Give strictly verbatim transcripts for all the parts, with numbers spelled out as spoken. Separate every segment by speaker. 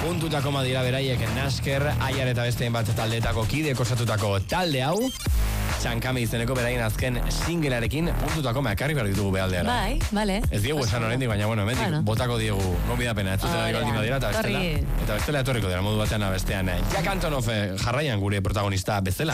Speaker 1: Puntutako madira beraiek Nasker, Aiar eta besteen bat taldeetako kidek osatutako talde hau. Txankame izeneko beraien azken singlearekin puntutako meakarri behar ditugu behaldeara.
Speaker 2: Bai, bale.
Speaker 1: Ez diegu esan horrendik, baina bueno, mendik bueno. Botako diegu gonbidapena. Ez zutela dira baldin badira, eta bestela. Eta bestela etorriko dira, modu batean abestean. Jack Antonoff jarraian gure protagonista bezala.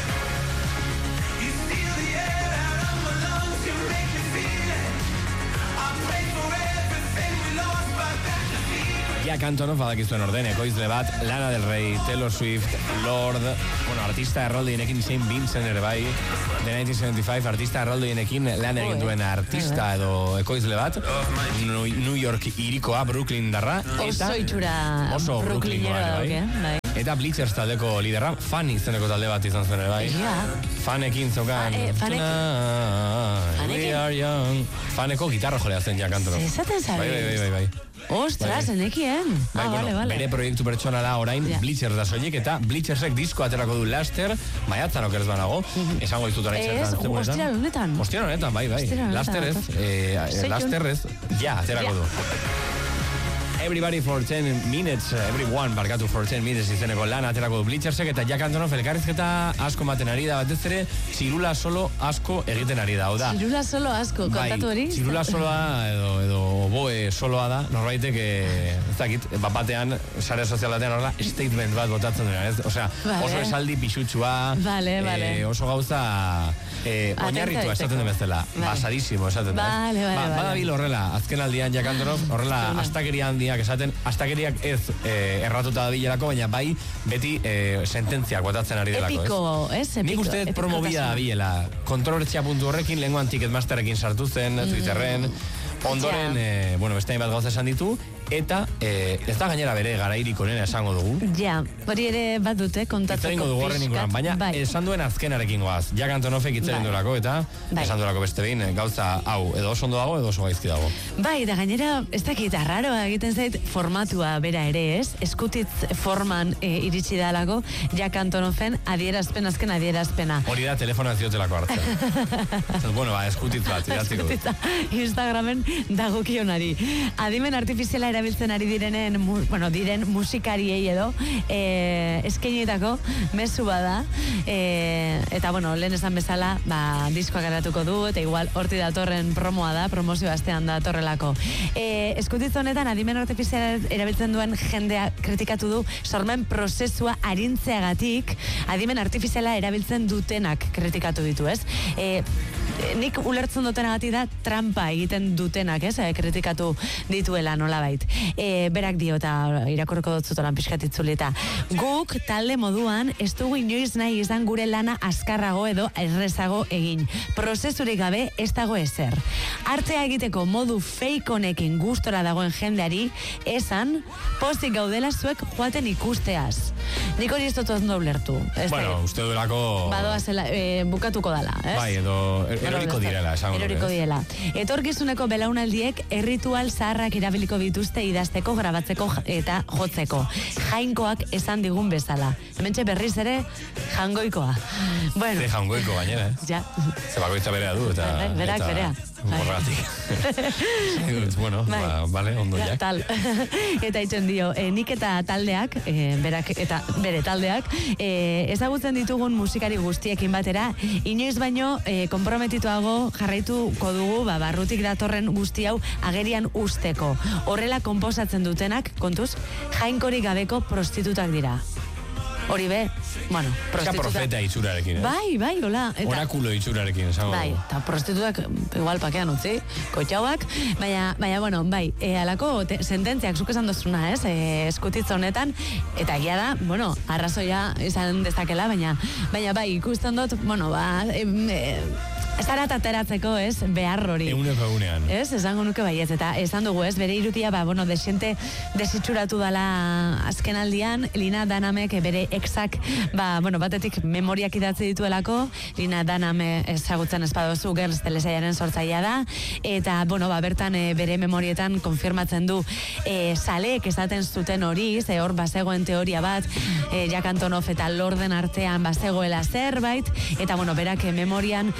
Speaker 1: Jack Antonoff badakizuen orden, ekoizle bat, Lana Del Rey, Taylor Swift, Lord, bueno, artista erraldienekin Saint Vincent ere bai, The nineteen seventy-five, artista erraldienekin lan egin duen artista edo ekoizle bat, New York irikoa, Brooklyn darra.
Speaker 2: Oso itxura
Speaker 1: oso Brooklynera dauke, bai. Eta Bleachers taldeko liderra, Fan izeneko talde bat izan zuen ere bai. Fanekin zokan. We are young. Faneko gitarra jolea zen Jack Antonoff.
Speaker 2: Ezaten zabe.
Speaker 1: Bai, bai, bai, bai.
Speaker 2: Ostras, enekien.
Speaker 1: Bai, ah, bueno, vale, vale. Bere proiektu pertsonala orain yeah. Bleachers da soilik, eta Bleachersek disko aterako du laster, maiatzan okerez banago, mm-hmm. esango dizut orain
Speaker 2: zertan. Ez, ostiral honetan.
Speaker 1: Ostiral honetan, bai, bai. Laster ez, eh, laster ez, ja, aterako du. Everybody for ten minutes, everyone barkatu for ten minutes izeneko lan aterako du Bleachersek, eta Jack Antonoff elkarrizketa asko maten ari da, batez ere txirula solo asko egiten ari da, da.
Speaker 2: Txirula solo asko, kontatu hori?
Speaker 1: Bai, txirula soloa edo, edo oboe soloa da, norbaitek, ez dakit, bat batean, sare sozialatean horrela, statement bat botatzen dira, ez? Osea, vale. Oso esaldi pixutsua,
Speaker 2: vale, vale.
Speaker 1: Eh, oso gauza eh, oinarritua esaten den bezala, vale. Basadísimo esaten den.
Speaker 2: Vale, vale,
Speaker 1: ba,
Speaker 2: vale.
Speaker 1: Badabil horrela, azken aldian Jack Antonoff, horrela, astakeria handia esaten, astakeriak ez eh, erratuta da bilerako, baina bai beti eh, sententziak botatzen ari delako.
Speaker 2: Epiko, ez? Epiko,
Speaker 1: nik uste promobia da bilela. Kontrobertsia puntu horrekin, lenguan Ticketmasterekin sartu zen, mm. Twitterren, ondoren, yeah. eh, bueno, beste bat gauza esan ditu, eta eh, ez da gainera bere garairik onena esango dugu.
Speaker 2: Ja, hori ere bat dute kontatzeko
Speaker 1: itzeringo dugu horren inguruan, baina bai. Esan duen azkenarekin goaz. Jack Antonoffek itzeren bai. Duelako, eta bai. Esan duelako beste behin, gauza hau, edo oso ondo dago, edo oso gaizki dago.
Speaker 2: Bai, da gainera, ez dakit, arraroa egiten zait formatua bera ere, ez? Eskutitz forman e, iritsi dalako Jack Antonoffen adierazpen azken adierazpena.
Speaker 1: Hori da telefonak ziotelako hartzen. Bueno, ba, eskutitz bat, idatziko.
Speaker 2: Eskutitza, Instagramen dagokionari. Adimen artifiziala erabiltzen ari direnen, mu, bueno, diren musikariei edo, e, eskeinetako mezu bada, e, eta, bueno, lehen esan bezala, ba, diskoak garatuko du, eta igual, horti datorren promoa da, promozio astean da torrelako. E, eskutitz honetan, adimen artifiziala erabiltzen duen jendea kritikatu du, sormen prozesua arintzeagatik, adimen artifiziala erabiltzen dutenak kritikatu ditu, ez? E, nik ulertzen dutenagatik da trampa egiten dutenak, ez? E, kritikatu dituela nolabait. E, berak dio eta irakorreko dutzutolan pixkatitzuli eta guk talde moduan ez dugu inoiz nahi izan gure lana azkarrago edo errezago egin. Prozesurik gabe ez dago ezer. Artea egiteko modu fake honekin gustora dagoen jendeari esan pozik gaudela zuek joaten ikusteaz. Nik hori ez dut ondo ulertu.
Speaker 1: Bueno, da, uste duelako...
Speaker 2: Badoa zela, e, bukatuko dala, ez?
Speaker 1: Bai, edo eroriko direla, esango.
Speaker 2: Eroriko direla. Etorkizuneko belaunaldiek erritual zaharrak irabiliko dituzte idazteko, grabatzeko eta jotzeko. Jainkoak esan digun bezala. Hementxe berriz ere, jangoikoa. Bueno.
Speaker 1: Ze jangoiko gainera, eh?
Speaker 2: Ja.
Speaker 1: Ze bakoitza berea du, eta...
Speaker 2: Berak, berea.
Speaker 1: Horregatik. Bueno, bai. Ba, vale, ondo jak.
Speaker 2: Tal. Eta itzen dio, e, nik eta taldeak, e, berak eta bere taldeak, e, ezagutzen ditugun musikari guztiekin batera, inoiz baino e, konprometituago jarraituko dugu, ba, barrutik datorren guzti hau agerian usteko. Horrela konposatzen dutenak, kontuz, jainkorik gabeko prostitutak dira. Hori be, bueno, prostituta...
Speaker 1: Eska profeta itxurarekin, eh?
Speaker 2: Bai, bai, hola.
Speaker 1: Eta... Orakulo itxurarekin, esango.
Speaker 2: Bai, eta prostitutak igual pakean utzi, kotxauak, baina, baina, bueno, bai, e, alako te, sententziak zuk esan dozuna, ez, e, eskutitz honetan, eta egia da, bueno, arrazoia izan dezakela, baina, baina, bai, ikusten dut, bueno, ba, e, e, ez ara tateratzeko, ez, behar hori.
Speaker 1: Eguneko egunean.
Speaker 2: Ez, esango nuke baiez, eta esan dugu, ez, bere irutia, ba, bueno, desiente desitxuratu dala azken aldian, Lina Danamek bere exak, ba, bueno, batetik memoriak idatzi dituelako, Lina Daname ezagutzen espadozu Girls telesaiaren sortzailea da, eta, bueno, ba, bertan e, bere memorietan konfirmatzen du e, saleek esaten zuten hori, ze hor bazegoen teoria bat, e, Jack Antonoff eta Lorden artean bazegoela zerbait, eta, bueno, berak e, memorian, memorian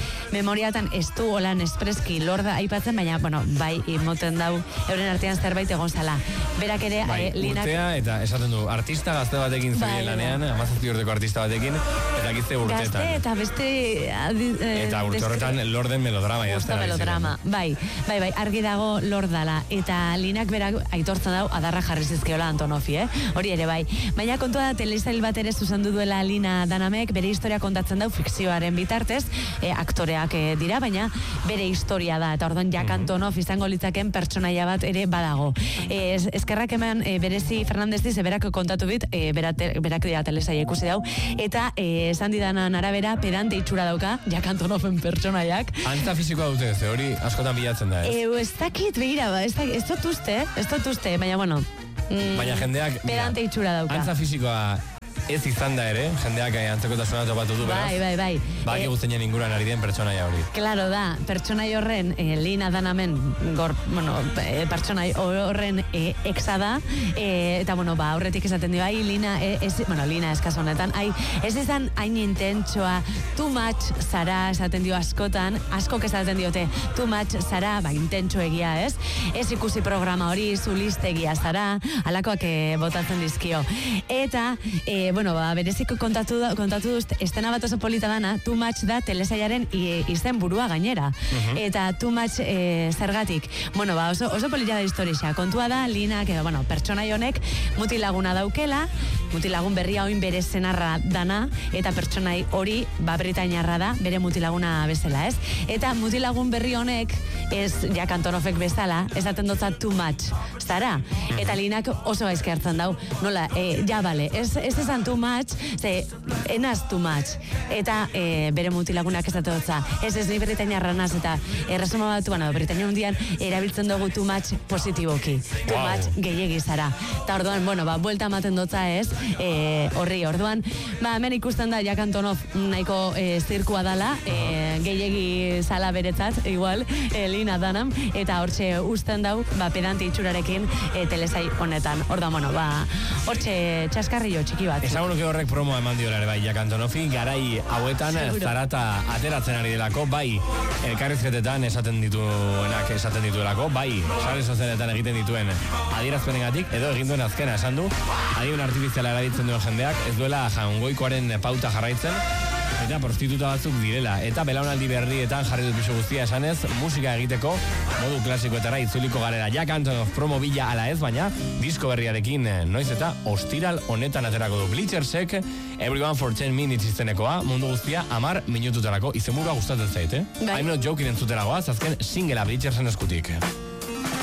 Speaker 2: memoriatan ez du holan espreski Lorda aipatzen, baina, bueno, bai, imoten dau, euren artean zerbait egon zala. Berak ere,
Speaker 1: bai,
Speaker 2: eh, linak...
Speaker 1: urtea, eta esaten du, artista gazte batekin zebilen
Speaker 2: bai,
Speaker 1: lanean, amazazpi urteko artista batekin, eta gizte urtetan.
Speaker 2: Gazte, eta beste... Adi, eh,
Speaker 1: eta urte horretan Lorden melodrama idazten ari ziren.
Speaker 2: melodrama, bai, bai, bai, argi dago Lordala, eta linak berak aitortzen dau, adarra jarri zizkiola Antonofi, eh? Hori ere bai. Baina kontua da, telesail bat ere zuzendu duela Lina Danamek, bere historia kontatzen dau fikzioaren bitartez, eh, aktoreak eh, dira, baina bere historia da, eta orduan Jack Antonoff izango litzaken pertsonaia bat ere badago. Eh, ez, eskerrak eman eh, berezi Fernandez diz, berak kontatu bit, eh, berak, berak dira telesaia ikusi dau, eta eh, esan didanan arabera pedante itxura dauka, Jack Antonoffen pertsonaiak.
Speaker 1: Antza fizikoa dute, ze hori askotan bilatzen da, ez?
Speaker 2: Eh, ez dakit, begira, ba, ez, dakit, ez dut uste, ez dut uste, baina bueno, mm,
Speaker 1: baina jendeak...
Speaker 2: pedante itxura dauka.
Speaker 1: Antza fizikoa ez izan da ere, jendeak antzekotasuna topatu du, beraz.
Speaker 2: Bai, bai, bai.
Speaker 1: Baki
Speaker 2: Eh,
Speaker 1: guztien inguruan ari den pertsonaia hori.
Speaker 2: Claro da, pertsonai horren, eh, Lina Danamen, gor, bueno, eh, pertsonai horren eh, exa da, eh, eta, bueno, ba, aurretik esaten dio, ai, Lina, eh, ez, bueno, Lina eskaz honetan, ai, ez izan hain intentsoa, too much zara, esaten dio askotan, askok esaten diote, too much zara, ba, intentso egia, ez? Ez ikusi programa hori, zulistegia zara, alakoak eh, botatzen dizkio. Eta, eh, bueno, ba, bereziko kontatu, kontatu duz, estena bat oso polita dana, too much da telesaiaren izen burua gainera. Eta too much e, zergatik. Bueno, ba, oso, oso polita da historia. Kontua da, Linak, edo, bueno, pertsonai honek mutilaguna daukela, mutilagun berria oin bere senarra dana, eta pertsonai hori, ba, britainarra da, bere mutilaguna bezala, ez? Eta mutilagun berri honek, ez Jack Antonoffek bezala, esaten dutza too much zara. Eta Linak oso gaizki hartzen dau. Nola, e, ja, bale, ez, ez esan too much, ze, enaz too much. Eta e, bere mutilagunak ez dutza. Ez ez, ni britainarra naz, eta erresuma batu, bueno, Britainia hundian erabiltzen dugu too much positiboki. Too
Speaker 1: Wow.
Speaker 2: much gehiegi zara. Eta orduan, bueno, ba, buelta ematen dutza ez, e, horri, orduan, ba, hemen ikusten da Jack Antonoff nahiko e, zirkua dala, e, gehiegi zala beretzat, igual, e, Lina Dunham, eta hortxe usten dau, ba, pedante itxurarekin e, telesai honetan. Orduan, bueno, ba, hortxe txaskarrillo txiki bat.
Speaker 1: Ezagun nuke horrek promoa eman diola ere bai Jack Antonoffi, garai hauetan
Speaker 2: Seguro.
Speaker 1: zarata ateratzen ari delako, bai elkarrizketetan esaten dituenak esaten dituelako, bai sare sozialetan egiten dituen adierazpenengatik, edo egin duen azkena esan du, adibun artifiziala erabiltzen duen jendeak, ez duela jaungoikoaren pauta jarraitzen, eta prostituta batzuk direla, eta belaunaldi berrietan jarri dut pisu guztia esanez, musika egiteko modu klasikoetara itzuliko garela. Jack Antonoff promo bila ala ez, baina disko berriarekin noiz eta ostiral honetan aterako du. Bleachersek Everyone for ten minutes izenekoa, mundu guztia amar minututarako, izenburua gustatzen zait, eh?
Speaker 2: Bai.
Speaker 1: I'm not joking entzuteragoaz, azken singela Bleachersen eskutik.